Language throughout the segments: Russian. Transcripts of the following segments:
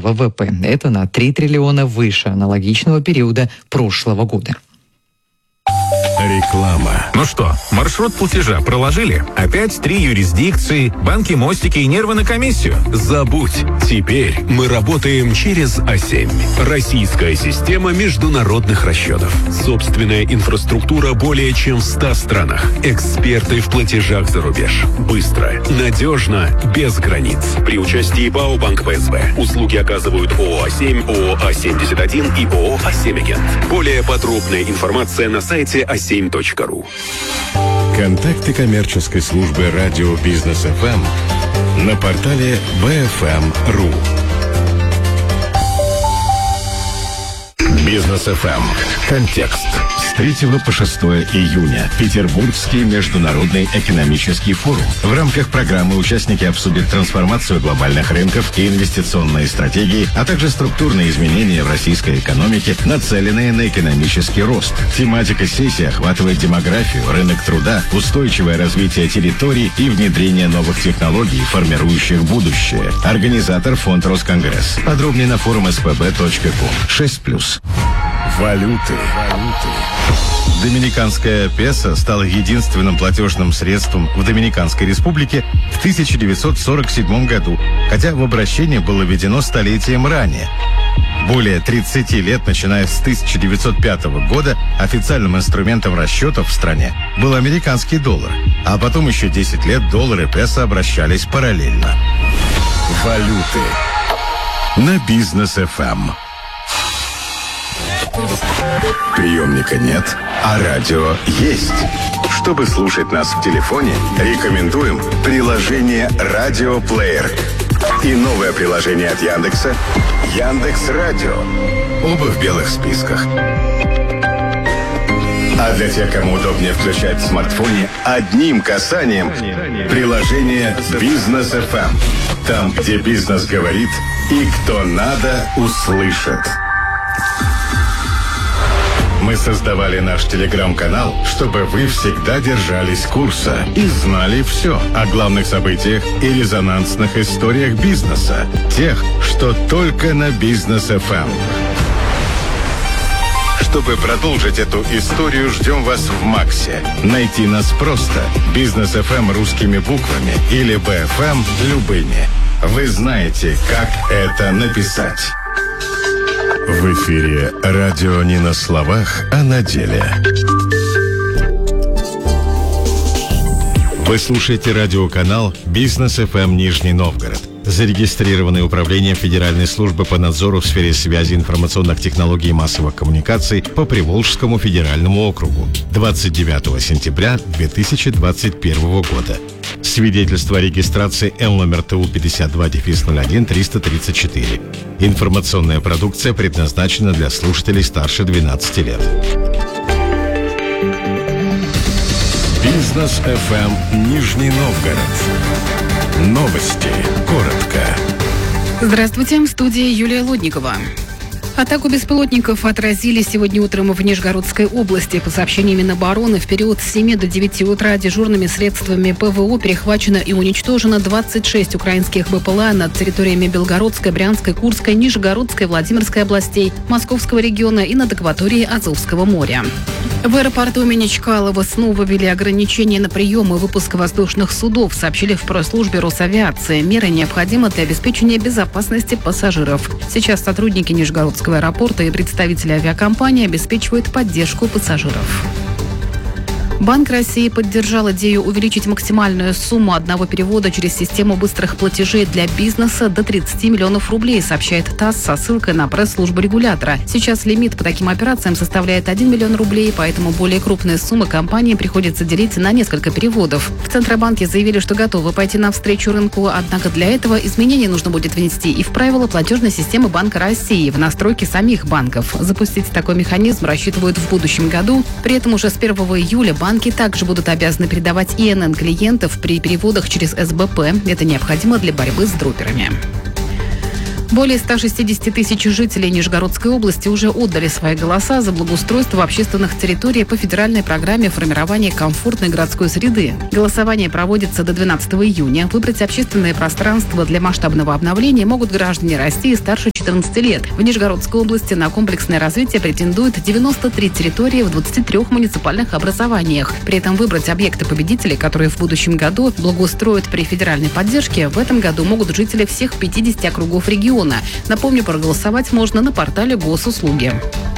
ВВП. Это на 3 триллиона выше аналогичного периода прошлого года. Реклама. Ну что, маршрут платежа проложили? Опять 3 юрисдикции, банки, мостики и нервы на комиссию? Забудь. Теперь мы работаем через А7. Российская система международных расчетов. Собственная инфраструктура более чем в 100 странах. Эксперты в платежах за рубеж. Быстро, надежно, без границ. При участии ПАО «Банк ПСБ». Услуги оказывают ООО «А7», ООО «А71» и ООО «А7-Агент». Более подробная информация на сайте a7.ru. Контакты коммерческой службы радио Бизнес ФМ на портале bfm.ru. Бизнес ФМ. Контекст. С 3 по 6 июня. Петербургский международный экономический форум. В рамках программы участники обсудят трансформацию глобальных рынков и инвестиционные стратегии, а также структурные изменения в российской экономике, нацеленные на экономический рост. Тематика сессии охватывает демографию, рынок труда, устойчивое развитие территорий и внедрение новых технологий, формирующих будущее. Организатор фонд Росконгресс. Подробнее на форум spb.com. 6+. Валюты. Доминиканская песо стала единственным платежным средством в Доминиканской республике в 1947 году, хотя в обращение было введено столетием ранее. Более 30 лет, начиная с 1905 года, официальным инструментом расчетов в стране был американский доллар, а потом еще 10 лет доллар и песо обращались параллельно. Валюты. На Бизнес ФМ. Приемника нет, а радио есть. Чтобы слушать нас в телефоне, рекомендуем приложение «Радиоплеер» и новое приложение от Яндекса «Яндекс.Радио». Оба в белых списках. А для тех, кому удобнее включать в смартфоне одним касанием приложение «Бизнес ФМ». Там, где бизнес говорит и кто надо, услышит. Мы создавали наш телеграм-канал, чтобы вы всегда держались курса и знали все о главных событиях и резонансных историях бизнеса. Тех, что только на Бизнес ФМ. Чтобы продолжить эту историю, ждем вас в Максе. Найти нас просто. Бизнес ФМ русскими буквами или БФМ любыми. Вы знаете, как это написать. В эфире радио не на словах, а на деле. Вы слушаете радиоканал «Бизнес ФМ Нижний Новгород», зарегистрированный Управлением Федеральной службы по надзору в сфере связи, информационных технологий и массовых коммуникаций по Приволжскому федеральному округу 29 сентября 2021 года. Свидетельство о регистрации Л номер ТУ 52-01-334. Информационная продукция предназначена для слушателей старше 12 лет. Бизнес ФМ Нижний Новгород. Новости. Коротко. Здравствуйте, в студии Юлия Лодникова. Атаку беспилотников отразили сегодня утром в Нижегородской области. По сообщениям Минобороны, в период с 7 до 9 утра дежурными средствами ПВО перехвачено и уничтожено 26 украинских БПЛА над территориями Белгородской, Брянской, Курской, Нижегородской, Владимирской областей, Московского региона и над акваторией Азовского моря. В аэропорту имени Чкалова снова ввели ограничения на прием и выпуск воздушных судов, сообщили в пресс-службе Росавиации. Меры необходимы для обеспечения безопасности пассажиров. Сейчас сотрудники Нижегородского аэропорта и представители авиакомпании обеспечивают поддержку пассажиров. Банк России поддержал идею увеличить максимальную сумму одного перевода через систему быстрых платежей для бизнеса до 30 миллионов рублей, сообщает ТАСС со ссылкой на пресс-службу регулятора. Сейчас лимит по таким операциям составляет 1 миллион рублей, поэтому более крупные суммы компании приходится делить на несколько переводов. В Центробанке заявили, что готовы пойти навстречу рынку, однако для этого изменения нужно будет внести и в правила платежной системы Банка России, в настройки самих банков. Запустить такой механизм рассчитывают в будущем году. При этом уже с 1 июля банки также будут обязаны передавать ИНН клиентов при переводах через СБП. Это необходимо для борьбы с дроперами. Более 160 тысяч жителей Нижегородской области уже отдали свои голоса за благоустройство общественных территорий по федеральной программе формирования комфортной городской среды. Голосование проводится до 12 июня. Выбрать общественное пространство для масштабного обновления могут граждане России старше 14 лет. В Нижегородской области на комплексное развитие претендует 93 территории в 23 муниципальных образованиях. При этом выбрать объекты победителей, которые в будущем году благоустроят при федеральной поддержке, в этом году могут жители всех 50 округов региона. Напомню, проголосовать можно на портале Госуслуги.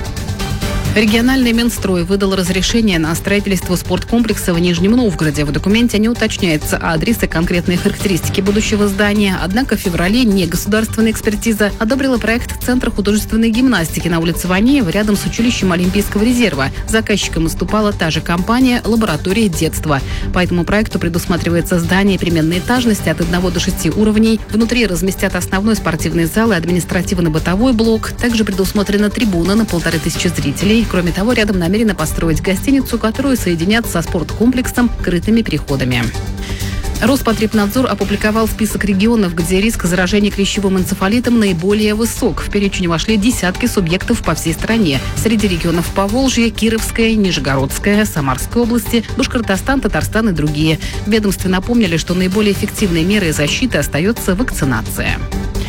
Региональный Минстрой выдал разрешение на строительство спорткомплекса в Нижнем Новгороде. В документе не уточняется адрес и конкретные характеристики будущего здания. Однако в феврале негосударственная экспертиза одобрила проект Центра художественной гимнастики на улице Ванеева рядом с училищем Олимпийского резерва. Заказчиком выступала та же компания «Лаборатория детства». По этому проекту предусматривается здание переменной этажности от 1 до 6 уровней. Внутри разместят основной спортивный зал и административно-бытовой блок. Также предусмотрена трибуна на 1500 зрителей. Кроме того, рядом намерены построить гостиницу, которую соединят со спорткомплексом крытыми переходами. Роспотребнадзор опубликовал список регионов, где риск заражения клещевым энцефалитом наиболее высок. В перечень вошли десятки субъектов по всей стране. Среди регионов Поволжья, Кировская, Нижегородская, Самарская области, Башкортостан, Татарстан и другие. В ведомстве напомнили, что наиболее эффективной мерой защиты остается вакцинация.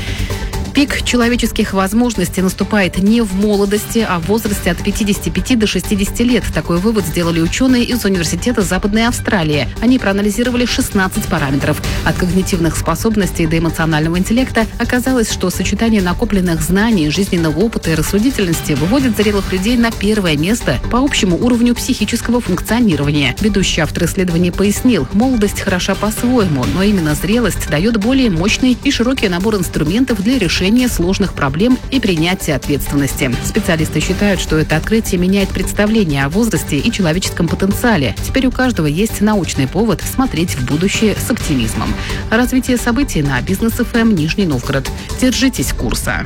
Пик человеческих возможностей наступает не в молодости, а в возрасте от 55 до 60 лет. Такой вывод сделали ученые из Университета Западной Австралии. Они проанализировали 16 параметров. От когнитивных способностей до эмоционального интеллекта оказалось, что сочетание накопленных знаний, жизненного опыта и рассудительности выводит зрелых людей на первое место по общему уровню психического функционирования. Ведущий автор исследования пояснил, молодость хороша по-своему, но именно зрелость дает более мощный и широкий набор инструментов для решения сложных проблем и принятия ответственности. Специалисты считают, что это открытие меняет представление о возрасте и человеческом потенциале. Теперь у каждого есть научный повод смотреть в будущее с оптимизмом. Развитие событий на Бизнес ФМ Нижний Новгород. Держитесь курса.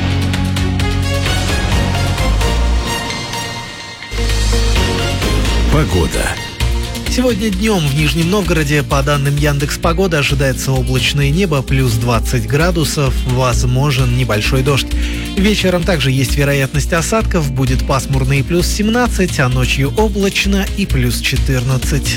Погода. Сегодня днем в Нижнем Новгороде, по данным Яндекс.Погода, ожидается облачное небо, плюс 20 градусов, возможен небольшой дождь. Вечером также есть вероятность осадков, будет пасмурно и плюс 17, а ночью облачно и плюс 14.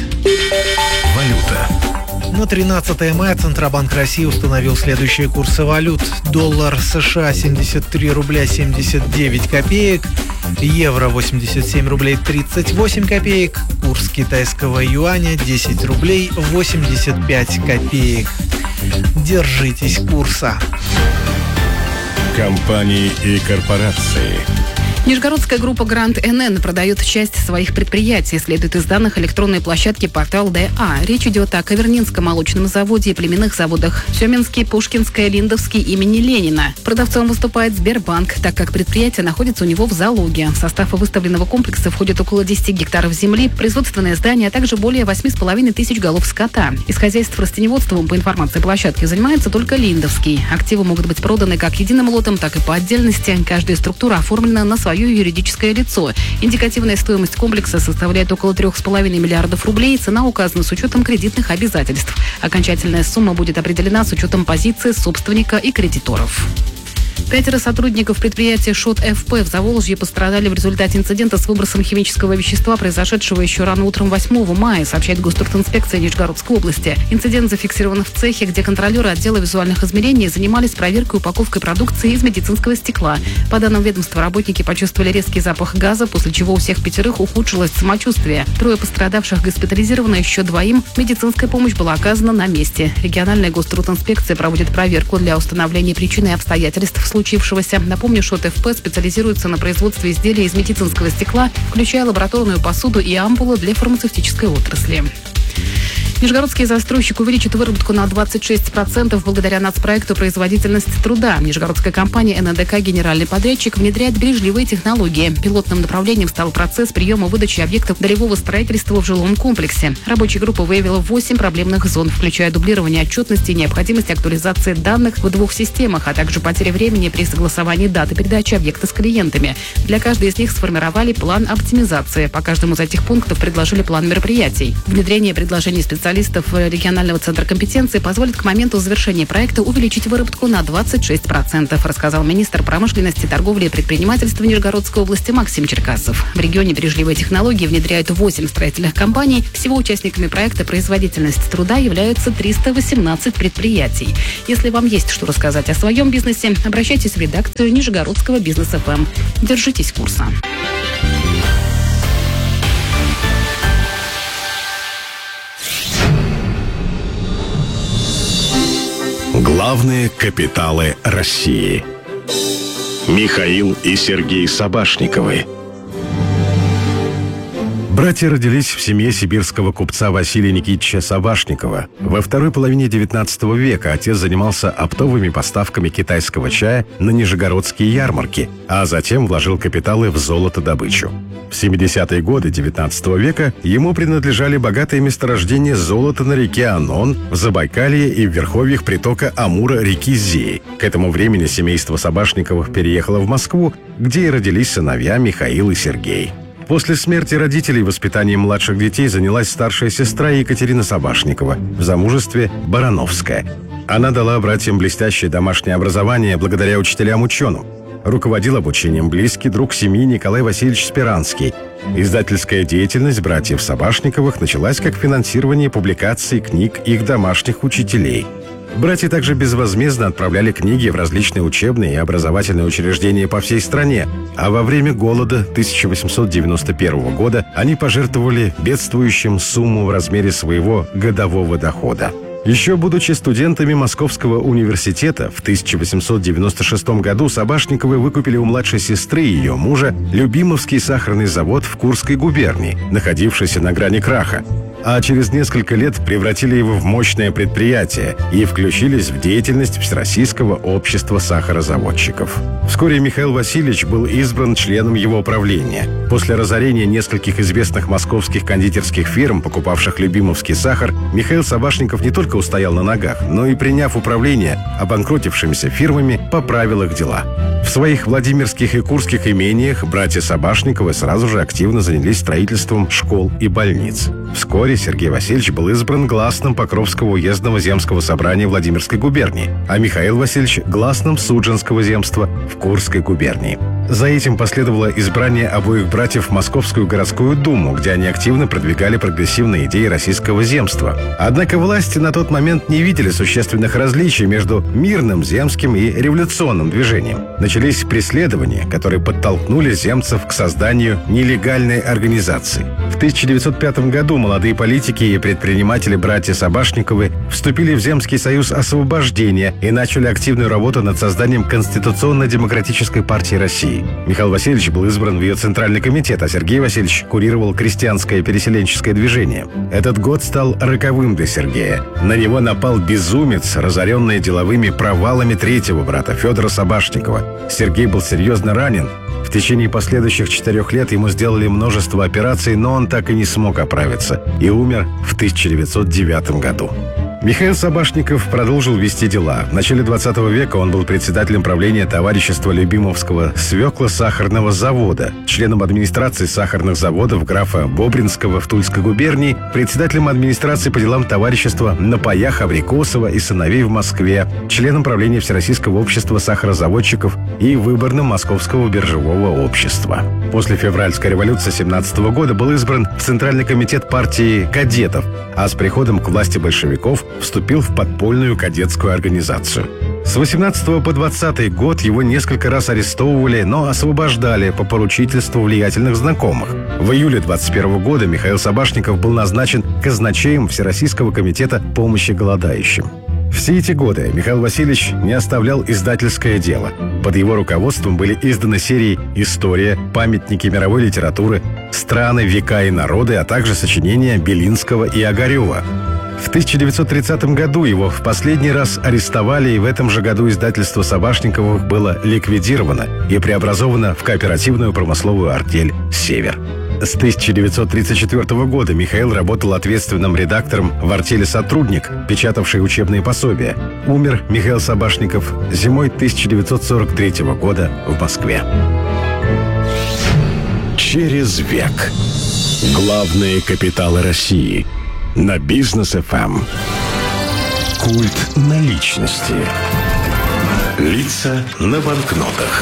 Валюта. На 13 мая Центробанк России установил следующие курсы валют. Доллар США 73 рубля 79 копеек, евро 87 рублей 38 копеек, курс китайского юаня 10 рублей 85 копеек. Держитесь курса. Компании и корпорации. Нижегородская группа Гранд НН продает часть своих предприятий, следует из данных электронной площадки портал ДА. Речь идет о Кавернинском молочном заводе и племенных заводах Семенский, Пушкинская, Линдовский имени Ленина. Продавцом выступает Сбербанк, так как предприятие находится у него в залоге. В состав выставленного комплекса входит около 10 гектаров земли, производственное здание, а также более 8,5 тысяч голов скота. Из хозяйств растеневодством, по информации площадки, занимается только Линдовский. Активы могут быть проданы как единым лотом, так и по отдельности. Каждая структура оформлена на свое юридическое лицо. Индикативная стоимость комплекса составляет около 3,5 миллиардов рублей. Цена указана с учетом кредитных обязательств. Окончательная сумма будет определена с учетом позиции собственника и кредиторов. 5 сотрудников предприятия ШОТ ФП в Заволжье пострадали в результате инцидента с выбросом химического вещества, произошедшего еще рано утром 8 мая, сообщает Гострудинспекция Нижегородской области. Инцидент зафиксирован в цехе, где контролеры отдела визуальных измерений занимались проверкой упаковкой продукции из медицинского стекла. По данным ведомства, работники почувствовали резкий запах газа, после чего у всех 5 ухудшилось самочувствие. 3 пострадавших госпитализированы, еще 2 медицинская помощь была оказана на месте. Региональная Гострудинспекция проводит проверку для установления причин и обстоятельств случившегося. Напомню, ШОТ ФП специализируется на производстве изделий из медицинского стекла, включая лабораторную посуду и ампулы для фармацевтической отрасли. Нижегородский застройщик увеличит выработку на 26% благодаря нацпроекту «Производительность труда». Нижегородская компания НДК «Генеральный подрядчик» внедряет бережливые технологии. Пилотным направлением стал процесс приема выдачи объектов долевого строительства в жилом комплексе. Рабочая группа выявила 8 проблемных зон, включая дублирование отчетности и необходимость актуализации данных в 2 системах, а также потеря времени при согласовании даты передачи объекта с клиентами. Для каждой из них сформировали план оптимизации. По каждому из этих пунктов предложили план мероприятий. Внедрение предложений специалистов специалистов регионального центра компетенции позволит к моменту завершения проекта увеличить выработку на 26%, рассказал министр промышленности, торговли и предпринимательства Нижегородской области Максим Черкасов. В регионе бережливые технологии внедряют 8 строительных компаний. Всего участниками проекта «Производительность труда» являются 318 предприятий. Если вам есть что рассказать о своем бизнесе, обращайтесь в редакцию Нижегородского бизнес-ФМ. Держитесь курса. Главные капиталы России. Михаил и Сергей Собашниковы. Братья родились в семье сибирского купца Василия Никитича Собашникова. Во второй половине XIX века отец занимался оптовыми поставками китайского чая на нижегородские ярмарки, а затем вложил капиталы в золотодобычу. В 70-е годы XIX века ему принадлежали богатые месторождения золота на реке Онон, в Забайкалье и в верховьях притока Амура реки Зеи. К этому времени семейство Собашниковых переехало в Москву, где и родились сыновья Михаил и Сергей. После смерти родителей воспитанием младших детей занялась старшая сестра Екатерина Собашникова, в замужестве Барановская. Она дала братьям блестящее домашнее образование благодаря учителям-ученым. Руководил обучением близкий друг семьи Николай Васильевич Спиранский. Издательская деятельность братьев Собашниковых началась как финансирование публикаций книг их домашних учителей. Братья также безвозмездно отправляли книги в различные учебные и образовательные учреждения по всей стране, а во время голода 1891 года они пожертвовали бедствующим сумму в размере своего годового дохода. Еще будучи студентами Московского университета, в 1896 году Собашниковы выкупили у младшей сестры и ее мужа Любимовский сахарный завод в Курской губернии, находившийся на грани краха. А через несколько лет превратили его в мощное предприятие и включились в деятельность Всероссийского общества сахарозаводчиков. Вскоре Михаил Васильевич был избран членом его правления. После разорения нескольких известных московских кондитерских фирм, покупавших любимовский сахар, Михаил Собашников не только устоял на ногах, но и, приняв управление обанкротившимися фирмами, поправил их дела. В своих владимирских и курских имениях братья Собашниковы сразу же активно занялись строительством школ и больниц. Вскоре Сергей Васильевич был избран гласным Покровского уездного земского собрания Владимирской губернии, а Михаил Васильевич – гласным Судженского земства в Курской губернии. За этим последовало избрание обоих братьев в Московскую городскую думу, где они активно продвигали прогрессивные идеи российского земства. Однако власти на тот момент не видели существенных различий между мирным земским и революционным движением. Начались преследования, которые подтолкнули земцев к созданию нелегальной организации. В 1905 году молодые политики и предприниматели братья Собашниковы вступили в Земский союз освобождения и начали активную работу над созданием Конституционно-демократической партии России. Михаил Васильевич был избран в ее Центральный комитет, а Сергей Васильевич курировал крестьянское переселенческое движение. Этот год стал роковым для Сергея. На него напал безумец, разоренный деловыми провалами третьего брата Федора Собашникова. Сергей был серьезно ранен. В течение последующих 4 лет ему сделали множество операций, но он так и не смог оправиться и умер в 1909 году. Михаил Собашников продолжил вести дела. В начале 20 века он был председателем правления товарищества Любимовского свекло-сахарного завода, членом администрации сахарных заводов графа Бобринского в Тульской губернии, председателем администрации по делам товарищества на паях Аврикосова и сыновей в Москве, членом правления Всероссийского общества сахарозаводчиков и выборным Московского биржевого общества. После февральской революции 17 года был избран в Центральный комитет партии кадетов, а с приходом к власти большевиков вступил в подпольную кадетскую организацию. С 18 по 20 год его несколько раз арестовывали, но освобождали по поручительству влиятельных знакомых. В июле 21 года Михаил Собашников был назначен казначеем Всероссийского комитета помощи голодающим. Все эти годы Михаил Васильевич не оставлял издательское дело. Под его руководством были изданы серии «История», «Памятники мировой литературы», «Страны, века и народы», а также сочинения Белинского и Огарева. В 1930 году его в последний раз арестовали, и в этом же году издательство Собашниковых было ликвидировано и преобразовано в кооперативную промысловую артель «Север». С 1934 года Михаил работал ответственным редактором в артели «Сотрудник», печатавшей учебные пособия. Умер Михаил Собашников зимой 1943 года в Москве. Через век. Главные капиталы России. на Бизнес FM. Культ наличности. Лица на банкнотах.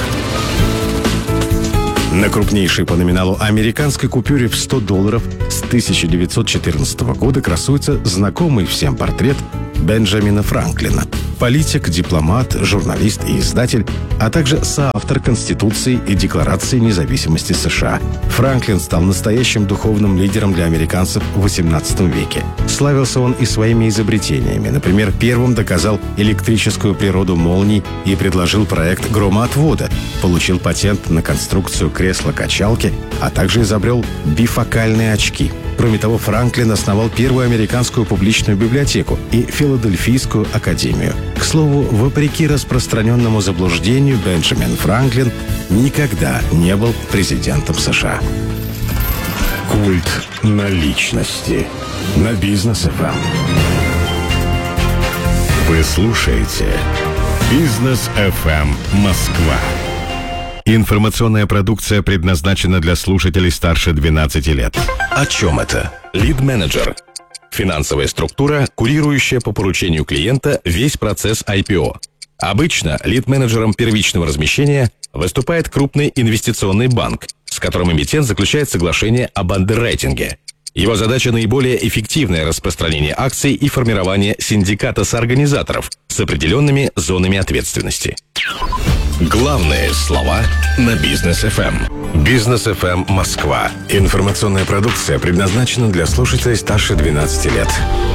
На крупнейшей по номиналу американской купюре в $100 с 1914 года красуется знакомый всем портрет Бенджамина Франклина. Политик, дипломат, журналист и издатель, а также соавтор Конституции и Декларации независимости США. Франклин стал настоящим духовным лидером для американцев в XVIII веке. Славился он и своими изобретениями. Например, первым доказал электрическую природу молний и предложил проект громоотвода, получил патент на конструкцию кресла-качалки, а также изобрел бифокальные очки. Кроме того, Франклин основал первую американскую публичную библиотеку и Филадельфийскую академию. К слову, вопреки распространенному заблуждению, Бенджамин Франклин никогда не был президентом США. Культ наличности на Бизнес FM. Вы слушаете Бизнес FM Москва. Информационная продукция предназначена для слушателей старше 12 лет. О чем это? Лид-менеджер. Финансовая структура, курирующая по поручению клиента весь процесс IPO. Обычно лид-менеджером первичного размещения выступает крупный инвестиционный банк, с которым эмитент заключает соглашение об андеррайтинге. Его задача – наиболее эффективное распространение акций и формирование синдиката соорганизаторов с определенными зонами ответственности. Главные слова на Бизнес FM. Бизнес FM Москва. Информационная продукция предназначена для слушателей старше 12 лет.